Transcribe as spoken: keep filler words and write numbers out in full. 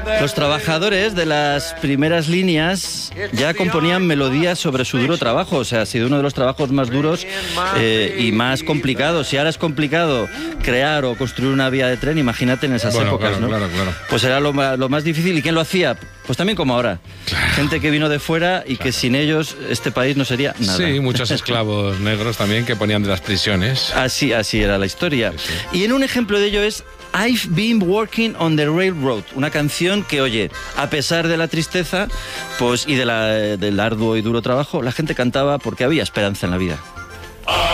Los trabajadores de las primeras líneas ya componían melodías sobre su duro trabajo, o sea, ha sido uno de los trabajos más duros eh, y más complicados. Si ahora es complicado crear o construir una vía de tren, imagínate en esas bueno, épocas, claro, ¿no? Claro, claro. Pues era lo, lo más difícil. ¿Y quién lo hacía? Pues también como ahora. Claro. Gente que vino de fuera y claro. que sin ellos este país no sería nada. Sí, muchos esclavos negros también que ponían de las prisiones. Así, así era la historia. Sí, sí. Y en un ejemplo de ello es I've Been Working on the Railroad, una canción que, oye, a pesar de la tristeza pues y de la, del arduo y duro trabajo, la gente cantaba porque había esperanza en la vida.